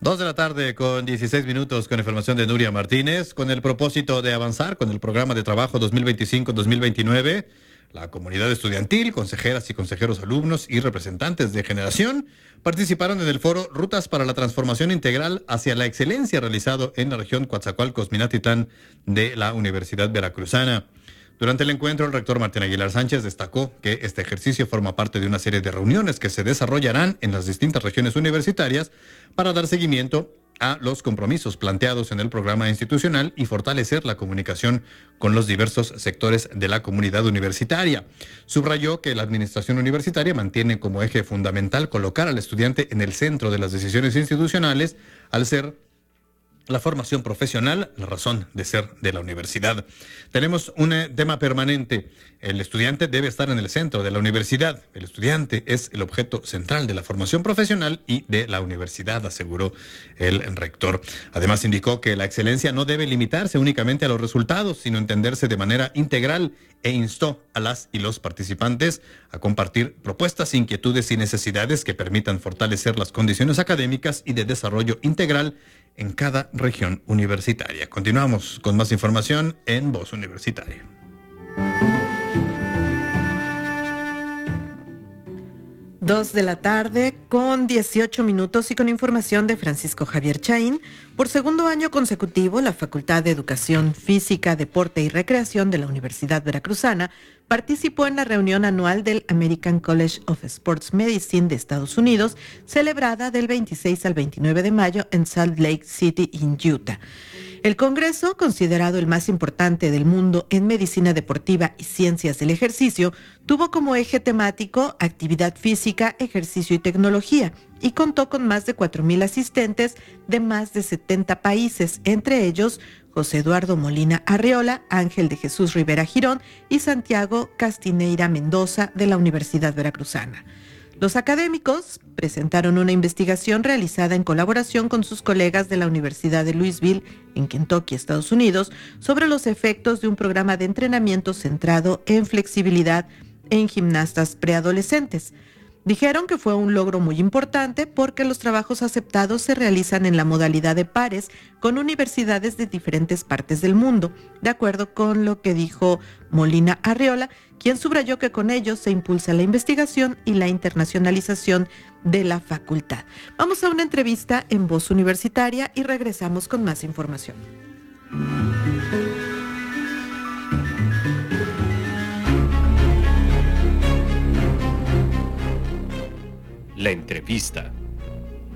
2 de la tarde con 16 minutos con información de Nuria Martínez. Con el propósito de avanzar con el programa de trabajo 2025-2029, la comunidad estudiantil, consejeras y consejeros alumnos y representantes de generación participaron en el foro Rutas para la Transformación Integral hacia la Excelencia realizado en la región Coatzacoalcos, Minatitlán de la Universidad Veracruzana. Durante el encuentro, el rector Martín Aguilar Sánchez destacó que este ejercicio forma parte de una serie de reuniones que se desarrollarán en las distintas regiones universitarias para dar seguimiento a los compromisos planteados en el programa institucional y fortalecer la comunicación con los diversos sectores de la comunidad universitaria. Subrayó que la administración universitaria mantiene como eje fundamental colocar al estudiante en el centro de las decisiones institucionales, al ser la formación profesional, la razón de ser de la universidad. Tenemos un tema permanente. El estudiante debe estar en el centro de la universidad. El estudiante es el objeto central de la formación profesional y de la universidad, aseguró el rector. Además, indicó que la excelencia no debe limitarse únicamente a los resultados, sino entenderse de manera integral, e instó a las y los participantes a compartir propuestas, inquietudes y necesidades que permitan fortalecer las condiciones académicas y de desarrollo integral en cada región universitaria. Continuamos con más información en Voz Universitaria. 2 de la tarde con 18 minutos y con información de Francisco Javier Chaín. Por segundo año consecutivo, la Facultad de Educación Física, Deporte y Recreación de la Universidad Veracruzana participó en la reunión anual del American College of Sports Medicine de Estados Unidos, celebrada del 26 al 29 de mayo en Salt Lake City, en Utah. El Congreso, considerado el más importante del mundo en medicina deportiva y ciencias del ejercicio, tuvo como eje temático actividad física, ejercicio y tecnología, y contó con más de 4,000 asistentes de más de 70 países, entre ellos José Eduardo Molina Arriola, Ángel de Jesús Rivera Girón y Santiago Castineira Mendoza de la Universidad Veracruzana. Los académicos presentaron una investigación realizada en colaboración con sus colegas de la Universidad de Louisville, en Kentucky, Estados Unidos, sobre los efectos de un programa de entrenamiento centrado en flexibilidad en gimnastas preadolescentes. Dijeron que fue un logro muy importante porque los trabajos aceptados se realizan en la modalidad de pares con universidades de diferentes partes del mundo, de acuerdo con lo que dijo Molina Arriola, quien subrayó que con ello se impulsa la investigación y la internacionalización de la facultad. Vamos a una entrevista en Voz Universitaria y regresamos con más información. La entrevista.